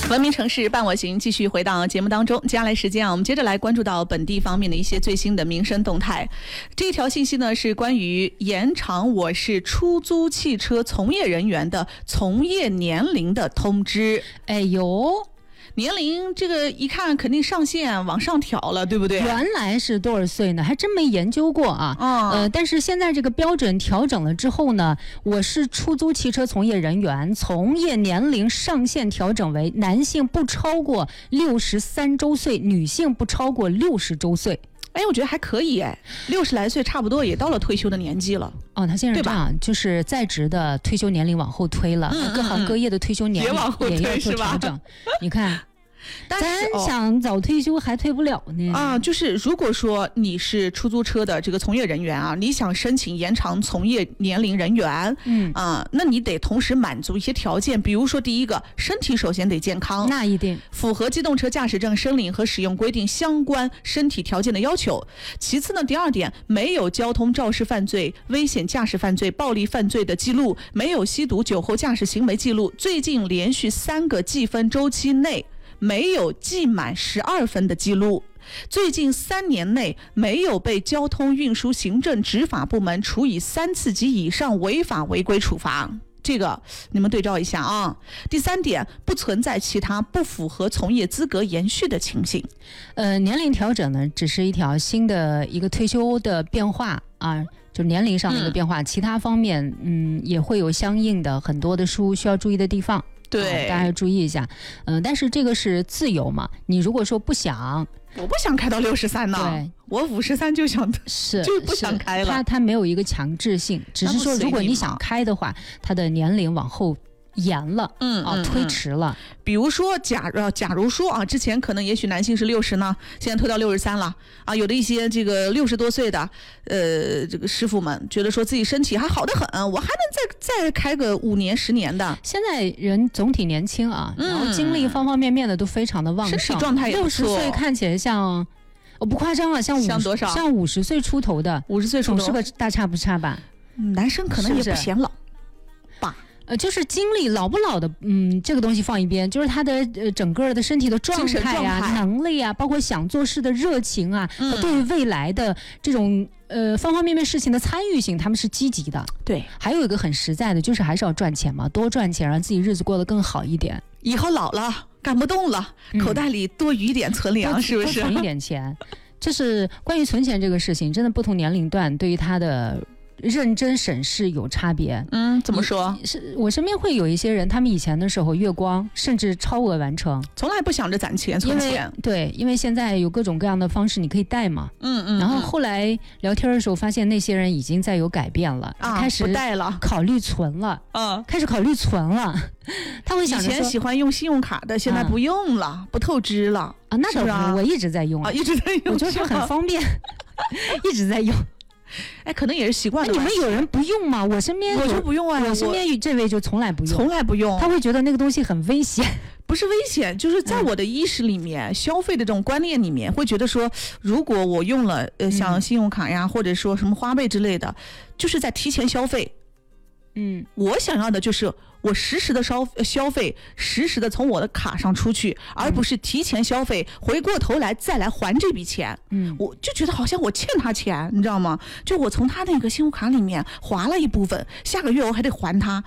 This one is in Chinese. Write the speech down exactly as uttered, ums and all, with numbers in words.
文明城市伴我行，继续回到节目当中。接下来时间啊，我们接着来关注到本地方面的一些最新的民生动态。这一条信息呢是关于延长我市出租汽车从业人员的从业年龄的通知。 哎呦， 年龄这个一看肯定上限往上调了，对不对？ 原来是多少岁呢？还真没研究过啊。 嗯、 呃，但是现在这个标准调整了之后呢，我是出租汽车从业人员从业年龄上限调整为男性不超过六十三周岁，女性不超过六十周岁。 哎，我觉得还可以哎，六十来岁差不多也到了退休的年纪了。 哦，他现在这样，就是在职的退休年龄往后推了， 嗯、 各行各业的退休年龄也往后推也要做调整。你看。 但是咱想早退休还退不了呢啊！就是如果说你是出租车的这个从业人员啊，你想申请延长从业年龄人员， 嗯啊，那你得同时满足一些条件，比如说第一个，身体首先得健康， 那一定符合机动车驾驶证申领和使用规定相关身体条件的要求。其次呢，第二点，没有交通肇事犯罪、危险驾驶犯罪、暴力犯罪的记录，没有吸毒、酒后驾驶行为记录，最近连续三个记分周期内没有记满十二分的记录，最近三年内没有被交通运输行政执法部门处以三次及以上违法违规处罚。这个你们对照一下啊。第三点，不存在其他不符合从业资格延续的情形。 呃，年龄调整呢，只是一条新的一个退休的变化啊，就年龄上的一个变化，嗯、其他方面嗯也会有相应的很多的书需要注意的地方。 对、 啊，大家要注意一下。嗯、呃，但是这个是自由嘛，你如果说不想， 我不想开到六十三呢， 对， 我五十三就想是就不想开了。 它它没有一个强制性，只是说如果你想开的话，它的年龄往后延了， 嗯啊，推迟了。 比如说，假呃，假如说啊，之前可能也许男性是六十呢，现在推到六十三了啊。有的一些这个六十多岁的呃这个师傅们觉得说自己身体还好得很，我还能再再开个五年十年的。 现在人总体年轻啊， 嗯、 然后精力方方面面的都非常的旺盛， 身体状态也不错。 六十岁看起来像，我不夸张啊，像五像多少？ 像五十岁出头的， 五十岁出头是个大差不差吧？ 男生可能也不显老。 呃，就是精力老不老的，嗯，这个东西放一边，就是他的呃整个的身体的状态呀、啊、能力啊，包括想做事的热情啊， 嗯、 和对于未来的这种呃方方面面事情的参与性，他们是积极的。 对， 还有一个很实在的，就是还是要赚钱嘛，多赚钱，让自己日子过得更好一点。 以后老了干不动了，嗯、口袋里多余一点存粮，是不是？ 多存一点钱，就是关于存钱这个事情，真的不同年龄段对于他的认真审视有差别。 嗯，怎么说？ 是我身边会有一些人，他们以前的时候月光甚至超额完成， 从来不想着攒钱存钱。 对，因为现在有各种各样的方式你可以贷嘛。 嗯 嗯, 嗯。 然后后来聊天的时候发现那些人已经在有改变了， 啊、 开始不贷了， 考虑存了。 嗯， 开始考虑存了。他会想着以前喜欢用信用卡的，现在不用了，啊、不透支了啊。那倒不是， 啊、 我一直在用啊，一直在用， 我觉得它很方便，一直在用。 哎，可能也是习惯了。 你们有人不用吗？我身边我就不用啊， 我身边这位就从来不用， 从来不用。 他会觉得那个东西很危险， 不是危险，就是在我的意识里面，嗯、消费的这种观念里面，会觉得说，如果我用了呃像信用卡呀，嗯、或者说什么花呗之类的，就是在提前消费。 嗯， 我想要的就是我实时的消消费，实时的从我的卡上出去，而不是提前消费，回过头来再来还这笔钱。 嗯， 我就觉得好像我欠他钱，你知道吗？就我从他那个信用卡里面划了一部分，下个月我还得还他，